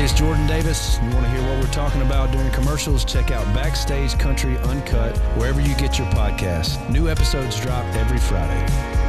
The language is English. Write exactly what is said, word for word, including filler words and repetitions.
it's Jordan Davis. You want to hear what we're talking about during commercials? Check out Backstage Country Uncut wherever you get your podcasts. New episodes drop every Friday.